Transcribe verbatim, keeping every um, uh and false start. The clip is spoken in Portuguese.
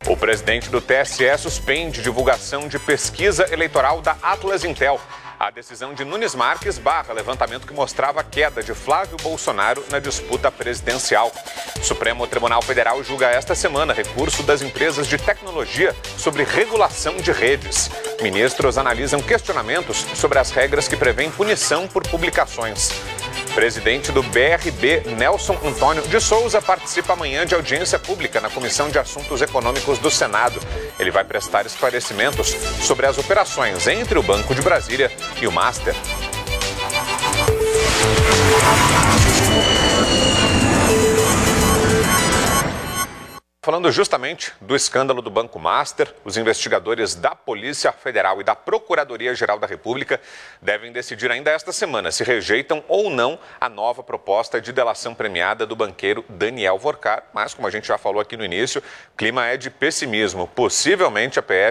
O presidente do T S E suspende divulgação de pesquisa eleitoral da Atlas Intel. A decisão de Nunes Marques barra levantamento que mostrava a queda de Flávio Bolsonaro na disputa presidencial. O Supremo Tribunal Federal julga esta semana recurso das empresas de tecnologia sobre regulação de redes. Ministros analisam questionamentos sobre as regras que prevêem punição por publicações. Presidente do B R B, Nelson Antônio de Souza, participa amanhã de audiência pública na Comissão de Assuntos Econômicos do Senado. Ele vai prestar esclarecimentos sobre as operações entre o Banco de Brasília e o Master. Falando justamente do escândalo do Banco Master, os investigadores da Polícia Federal e da Procuradoria-Geral da República devem decidir ainda esta semana se rejeitam ou não a nova proposta de delação premiada do banqueiro Daniel Vorcar. Mas, como a gente já falou aqui no início, o clima é de pessimismo. Possivelmente a P